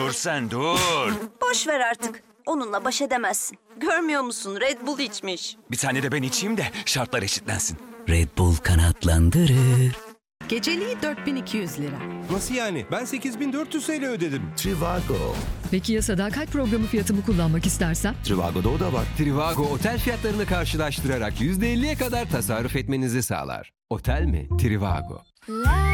Dur sen dur. Boş ver artık. Onunla baş edemezsin. Görmüyor musun? Red Bull içmiş. Bir tane de ben içeyim de şartlar eşitlensin. Red Bull kanatlandırır. Geceliği 4200 lira. Nasıl yani? Ben 8400 TL ödedim. Trivago. Peki ya sadakat programı fiyatımı kullanmak istersem? Trivago'da o da var. Trivago otel fiyatlarını karşılaştırarak %50'ye kadar tasarruf etmenizi sağlar. Otel mi? Trivago.